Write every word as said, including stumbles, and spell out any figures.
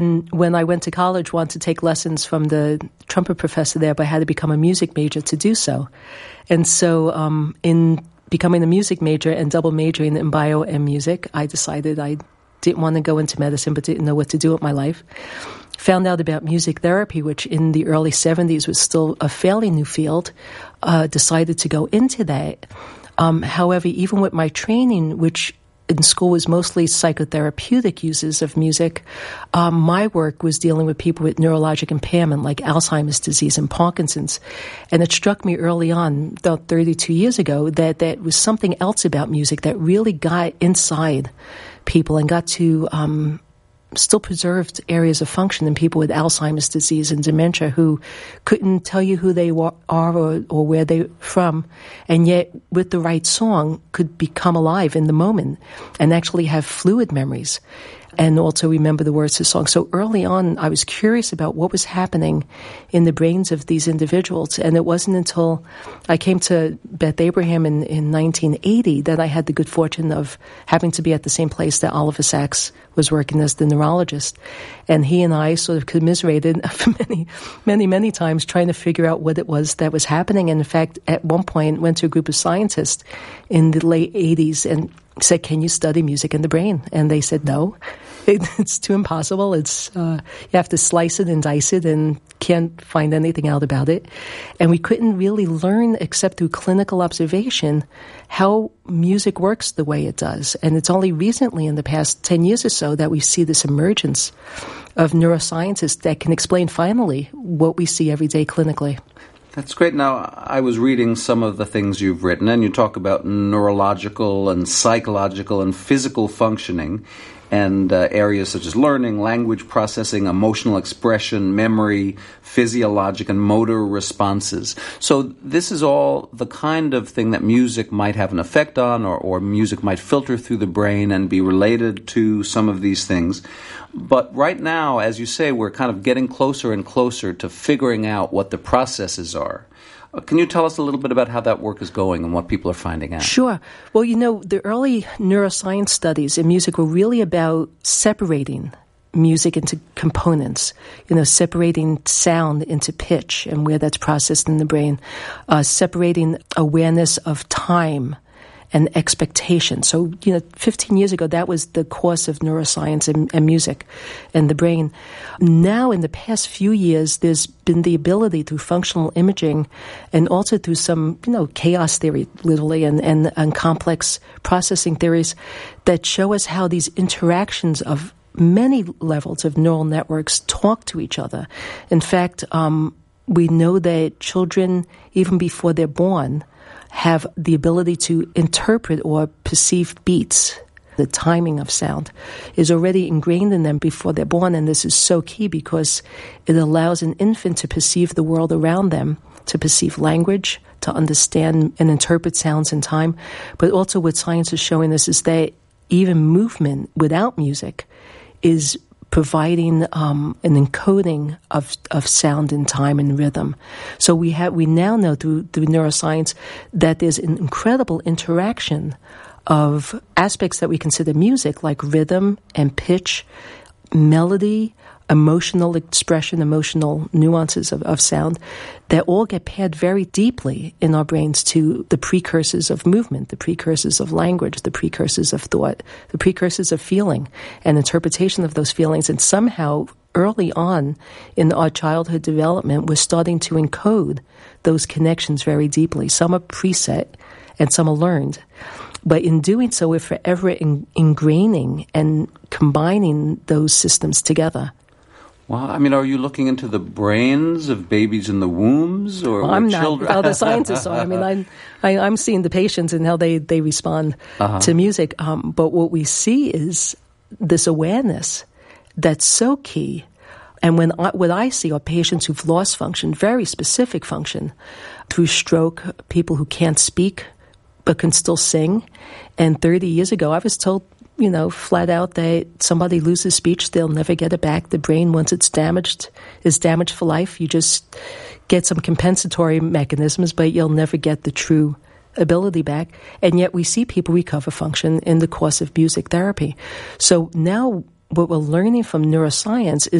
And when I went to college, wanted to take lessons from the trumpet professor there, but I had to become a music major to do so. And so um, in becoming a music major and double majoring in bio and music, I decided I didn't want to go into medicine, but didn't know what to do with my life. Found out about music therapy, which in the early seventies was still a fairly new field, uh, decided to go into that. Um, however, even with my training, which in school was mostly psychotherapeutic uses of music, um, my work was dealing with people with neurologic impairment like Alzheimer's disease and Parkinson's. And it struck me early on, about thirty-two years ago, that that was something else about music that really got inside people and got to um, still preserved areas of function in people with Alzheimer's disease and dementia who couldn't tell you who they wa- are or, or where they're from, and yet with the right song could become alive in the moment and actually have fluid memories and also remember the words of the song. So early on, I was curious about what was happening in the brains of these individuals, and it wasn't until I came to Beth Abraham in, in nineteen eighty that I had the good fortune of having to be at the same place that Oliver Sacks was working as the neurologist. And he and I sort of commiserated for many, many, many times trying to figure out what it was that was happening. And in fact, at one point, went to a group of scientists in the late eighties and said, can you study music in the brain? And they said, no, it, it's too impossible. It's uh, you have to slice it and dice it and can't find anything out about it. And we couldn't really learn, except through clinical observation, how music works the way it does. And it's only recently, in the past ten years or so, that we see this emergence of neuroscientists that can explain finally what we see every day clinically. That's great. Now, I was reading some of the things you've written, and you talk about neurological and psychological and physical functioning and uh, areas such as learning, language processing, emotional expression, memory, physiologic and motor responses. So this is all the kind of thing that music might have an effect on, or, or music might filter through the brain and be related to some of these things. But right now, as you say, we're kind of getting closer and closer to figuring out what the processes are. Uh, can you tell us a little bit about how that work is going and what people are finding out? Sure. Well, you know, the early neuroscience studies in music were really about separating music into components, you know, separating sound into pitch and where that's processed in the brain, uh, separating awareness of time and expectation. So, you know, fifteen years ago, that was the course of neuroscience and, and music and the brain. Now, in the past few years, there's been the ability through functional imaging and also through some, you know, chaos theory, literally, and, and, and complex processing theories that show us how these interactions of many levels of neural networks talk to each other. In fact, um, we know that children, even before they're born, have the ability to interpret or perceive beats. The timing of sound is already ingrained in them before they're born, and this is so key because it allows an infant to perceive the world around them, to perceive language, to understand and interpret sounds and time. But also what science is showing us is that even movement without music is providing um, an encoding of, of sound and time and rhythm. So we have we now know through, through neuroscience that there's an incredible interaction of aspects that we consider music, like rhythm and pitch, melody, emotional expression, emotional nuances of, of sound, that all get paired very deeply in our brains to the precursors of movement, the precursors of language, the precursors of thought, the precursors of feeling and interpretation of those feelings. And somehow, early on in our childhood development, we're starting to encode those connections very deeply. Some are preset and some are learned. But in doing so, we're forever in, ingraining and combining those systems together. Well, I mean, are you looking into the brains of babies in the wombs or well, I'm children? not. Well, the scientists are. I mean, I'm, I, I'm seeing the patients and how they, they respond uh-huh. to music. Um, but what we see is this awareness that's so key. And when I, what I see are patients who've lost function, very specific function, through stroke, people who can't speak but can still sing. And thirty years ago, I was told, you know, flat out that somebody loses speech, they'll never get it back. The brain, once it's damaged, is damaged for life. You just get some compensatory mechanisms, but you'll never get the true ability back. And yet we see people recover function in the course of music therapy. So now what we're learning from neuroscience is